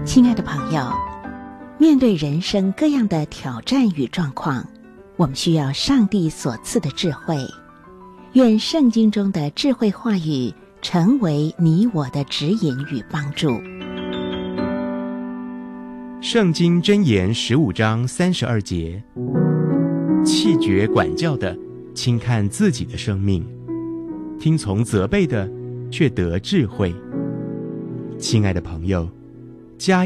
亲爱的朋友，面对人生各样的挑战与状况，我们需要上帝所赐的智慧。愿圣经中的智慧话语成为你我的指引与帮助。 圣经箴言15章32节，弃绝管教的，轻看自己的生命；听从责备的，却得智慧。亲爱的朋友，加